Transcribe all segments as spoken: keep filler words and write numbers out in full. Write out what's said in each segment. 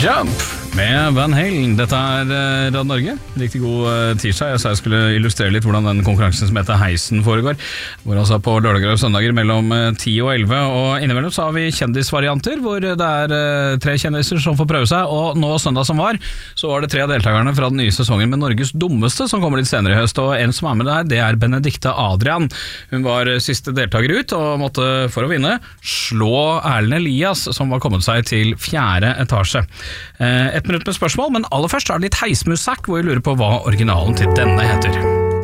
Jump med Van Halen. Dette er Radio Norge. Riktig god tirsdag. Jeg sa jeg skulle illustrere litt hvordan den konkurransen som heter Heisen foregår. Hvor altså på lørdager og søndager mellom ti og elleve. Og innimellom så har vi kjendisvarianter, hvor det er tre kjendiser som får prøve seg. Og nå søndag som var, så var det tre av deltakerne fra den nye sesongen med Norges dummeste som kommer litt senere i høst. Og en som er med der, det er Benedikte Adrian. Hun var siste deltaker ut og måtte, for å vinne, slå Erlend Elias, som var kommet seg til fjerde etasje. Et minutt med spørsmål, men aller først er det litt heismusikk, hvor vi lurer på hva originalen til denne heter.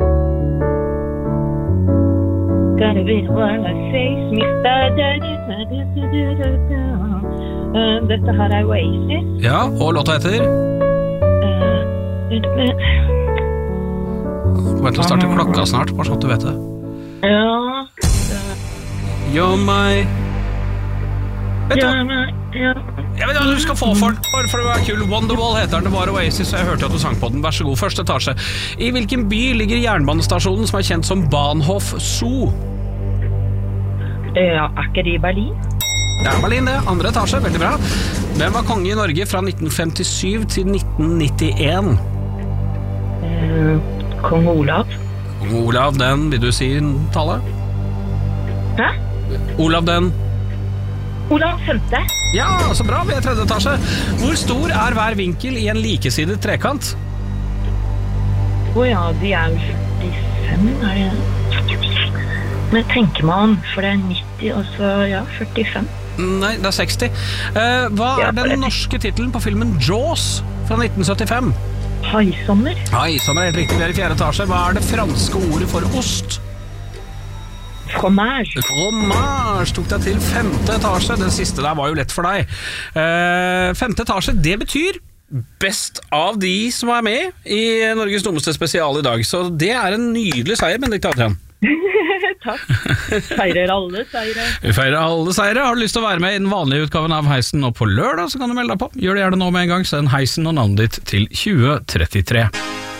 Dette her er Oasis. Ja, og låta heter? Kommer til å starte klokka snart, bare sånn at du vet det. Ja. You're my... Vet du hva? Ja. Jeg vet hva du skal få for den, for det var kul. Wonderwall heter den, det var Oasis, og jeg hørte at du sang på den. Vær så god, første etasje. I hvilken by ligger jernbanestasjonen som er kjent som Bahnhof Zoo? Ja, er ikke det i Berlin? Det er Berlin, det. Andre etasje, veldig bra. Hvem var konge i Norge fra nitten femtisyv til nitten nittien? Eh, Kong Olav. Kong Olav den, vil du si tallet? Hæ? Olav den. Olav femte. Ja, så bra, vi er tredje etasje. Hvor stor er hver vinkel i en likesidet trekant? Åja, de er jo førtifem, er det? Men tenker man, for det er nitti, og så, ja, førtifem. Nei, det er seksti. Eh, hva Ja, er den det- norske titelen på filmen Jaws fra nitten syttifem? Haisommer. Haisommer er helt riktig, vi er i fjerde etasje. Hva er det franske ordet for ost? Fromage. Fromage tok deg til femte etasje. Den siste der var jo lett for deg. Eh, femte etasje, det betyr best av de som er med i Norges dummeste spesial i dag. Så det er en nydelig seier, Benedikte Adrian. Takk. Feirer alle seire. Vi feirer alle seire. Har du lyst til å være med i den vanlige utgaven av Heisen nå på lørdag, så kan du melde deg på. Gjør det gjerne nå med en gang. Send Heisen og navnet ditt til tjue trettitre.